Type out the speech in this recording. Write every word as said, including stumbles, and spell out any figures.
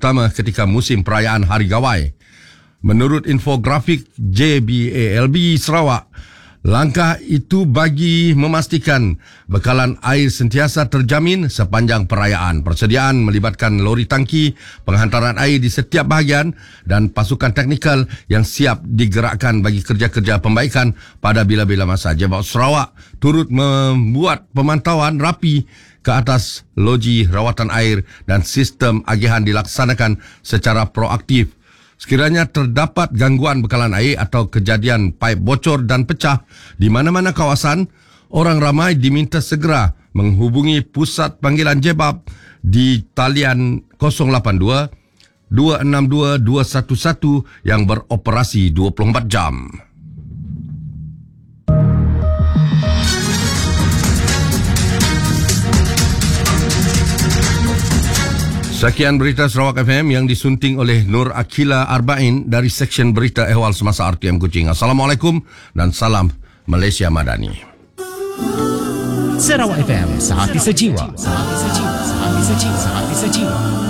terutama ketika musim perayaan Hari Gawai. Menurut infografik J B A L B Sarawak, langkah itu bagi memastikan bekalan air sentiasa terjamin sepanjang perayaan. Persediaan melibatkan lori tangki, penghantaran air di setiap bahagian dan pasukan teknikal yang siap digerakkan bagi kerja-kerja pembaikan pada bila-bila masa. Jabatan Sarawak turut membuat pemantauan rapi ke atas loji rawatan air dan sistem agihan dilaksanakan secara proaktif. Sekiranya terdapat gangguan bekalan air atau kejadian paip bocor dan pecah di mana-mana kawasan, orang ramai diminta segera menghubungi pusat panggilan J B A P di talian kosong lapan dua, dua enam dua, dua satu satu yang beroperasi dua puluh empat jam. Sekian berita Sarawak F M yang disunting oleh Nur Akila Arba'in dari Seksyen Berita Ehwal Semasa R T M Kuching. Assalamualaikum dan salam Malaysia Madani. Sarawak F M, sehati sejiwa. Sehati sejiwa. Sehati sejiwa. Sehati sejiwa.